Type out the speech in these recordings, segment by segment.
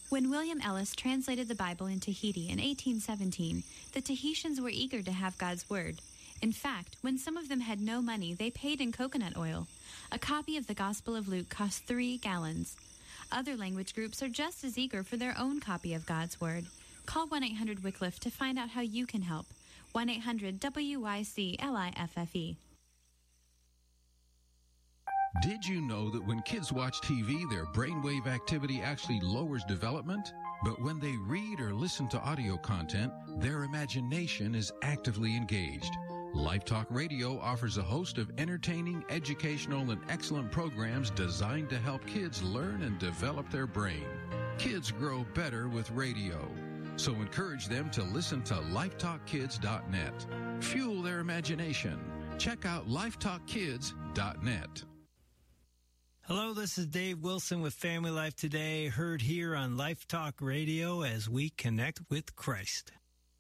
When William Ellis translated the Bible in Tahiti in 1817, the Tahitians were eager to have God's Word. In fact, when some of them had no money, they paid in coconut oil. A copy of the Gospel of Luke cost 3 gallons. Other language groups are just as eager for their own copy of God's Word. Call 1-800-WYCLIFFE to find out how you can help. 1-800-WYCLIFFE. Did you know that when kids watch TV, their brainwave activity actually lowers development? But when they read or listen to audio content, their imagination is actively engaged. Life Talk Radio offers a host of entertaining, educational, and excellent programs designed to help kids learn and develop their brain. Kids grow better with radio. So encourage them to listen to lifetalkkids.net. Fuel their imagination. Check out lifetalkkids.net. Hello, this is Dave Wilson with Family Life Today, heard here on Life Talk Radio as we connect with Christ.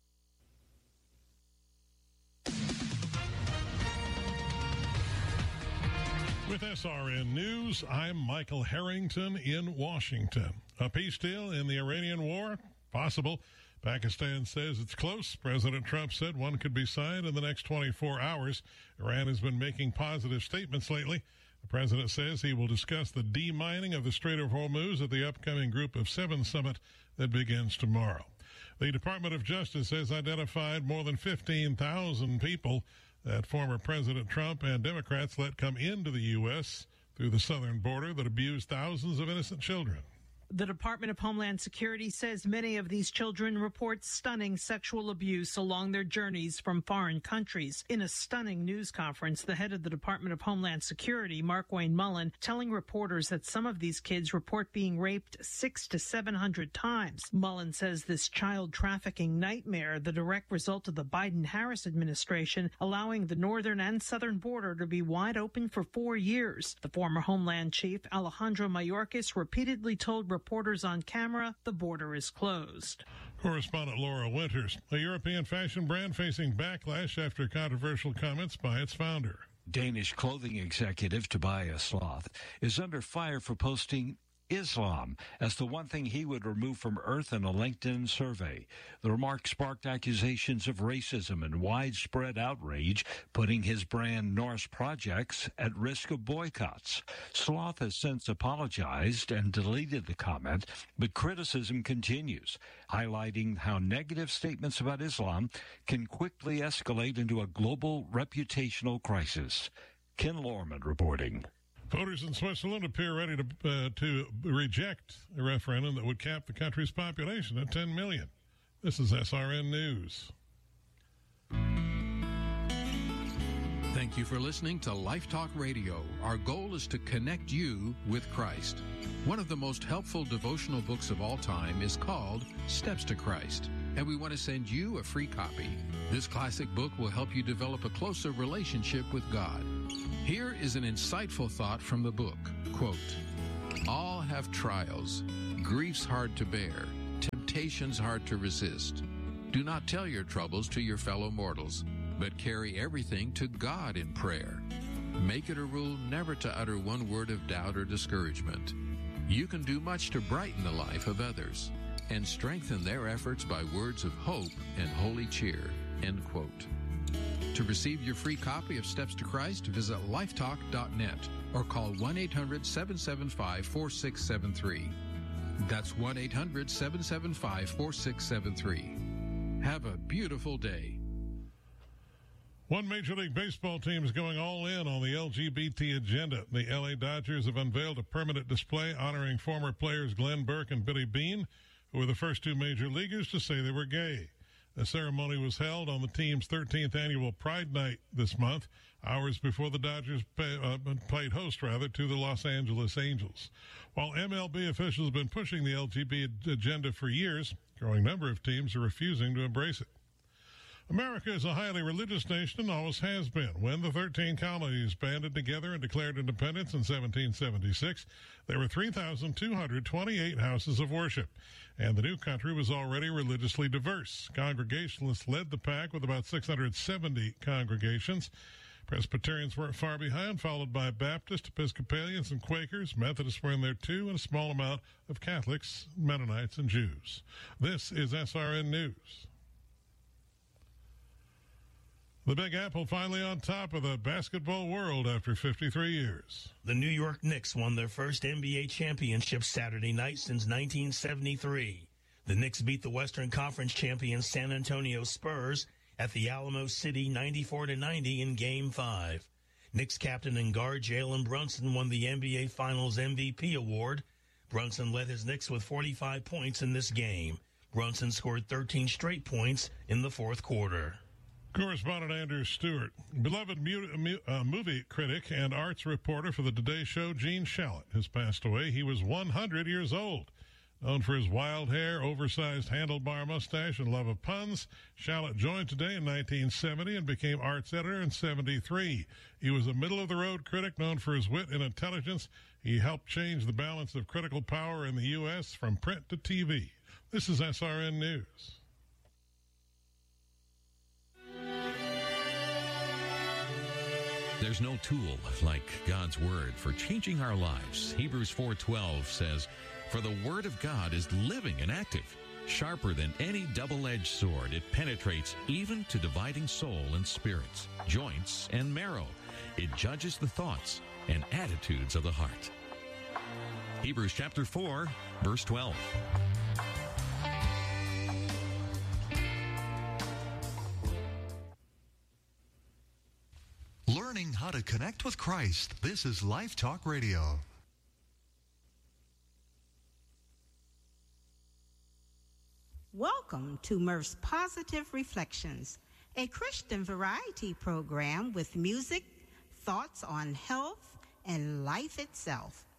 With SRN News, I'm Michael Harrington in Washington. A peace deal in the Iranian war? Possible. Pakistan says it's close. President Trump said one could be signed in the next 24 hours. Iran has been making positive statements lately. The president says he will discuss the demining of the Strait of Hormuz at the upcoming Group of 7 summit that begins tomorrow. The Department of Justice has identified more than 15,000 people that former President Trump and Democrats let come into the U.S. through the southern border that abused thousands of innocent children. The Department of Homeland Security says many of these children report stunning sexual abuse along their journeys from foreign countries. In a stunning news conference, the head of the Department of Homeland Security, Markwayne Mullin, telling reporters that some of these kids report being raped 600 to 700 times. Mullin says this child trafficking nightmare, the direct result of the Biden-Harris administration, allowing the northern and southern border to be wide open for 4 years. The former Homeland Chief, Alejandro Mayorkas, repeatedly told reporters on camera the border is closed. Correspondent Laura Winters. A European fashion brand facing backlash after controversial comments by its founder. Danish clothing executive Tobias Sloth is under fire for posting Islam as the one thing he would remove from Earth in a LinkedIn survey. The remark sparked accusations of racism and widespread outrage, putting his brand Norse Projects at risk of boycotts. Sloth has since apologized and deleted the comment, but criticism continues, highlighting how negative statements about Islam can quickly escalate into a global reputational crisis. Ken Lorman reporting. Voters in Switzerland appear ready to reject a referendum that would cap the country's population at 10 million. This is SRN News. Thank you for listening to Life Talk Radio. Our goal is to connect you with Christ. One of the most helpful devotional books of all time is called Steps to Christ, and we want to send you a free copy. This classic book will help you develop a closer relationship with God. Here is an insightful thought from the book. Quote, "All have trials, griefs hard to bear, temptations hard to resist. Do not tell your troubles to your fellow mortals, but carry everything to God in prayer. Make it a rule never to utter one word of doubt or discouragement. You can do much to brighten the life of others and strengthen their efforts by words of hope and holy cheer." End quote. To receive your free copy of Steps to Christ, visit lifetalk.net or call 1-800-775-4673. That's 1-800-775-4673. Have a beautiful day. One Major League Baseball team is going all in on the LGBT agenda. The LA Dodgers have unveiled a permanent display honoring former players Glenn Burke and Billy Beane, who were the first 2 major leaguers to say they were gay. The ceremony was held on the team's 13th annual Pride Night this month, hours before the Dodgers played host to the Los Angeles Angels. While MLB officials have been pushing the LGBT agenda for years, a growing number of teams are refusing to embrace it. America is a highly religious nation and always has been. When the 13 colonies banded together and declared independence in 1776, there were 3,228 houses of worship, and the new country was already religiously diverse. Congregationalists led the pack with about 670 congregations. Presbyterians weren't far behind, followed by Baptists, Episcopalians, and Quakers. Methodists were in there too, and a small amount of Catholics, Mennonites, and Jews. This is SRN News. The Big Apple finally on top of the basketball world after 53 years. The New York Knicks won their first NBA championship Saturday night since 1973. The Knicks beat the Western Conference champion San Antonio Spurs at the Alamo City 94-90 in Game 5. Knicks captain and guard Jalen Brunson won the NBA Finals MVP award. Brunson led his Knicks with 45 points in this game. Brunson scored 13 straight points in the fourth quarter. Correspondent Andrew Stewart. Beloved movie critic and arts reporter for the Today Show, Gene Shalit, has passed away. He was 100 years old. Known for his wild hair, oversized handlebar mustache, and love of puns, Shalit joined Today in 1970 and became arts editor in 73. He was a middle-of-the-road critic known for his wit and intelligence. He helped change the balance of critical power in the U.S. from print to TV. This is SRN News. There's no tool like God's Word for changing our lives. Hebrews 4:12 says, "For the Word of God is living and active, sharper than any double-edged sword. It penetrates even to dividing soul and spirits, joints and marrow. It judges the thoughts and attitudes of the heart." Hebrews chapter 4, verse 12. Learning how to connect with Christ. This is Life Talk Radio. Welcome to Murph's Positive Reflections, a Christian variety program with music, thoughts on health, and life itself.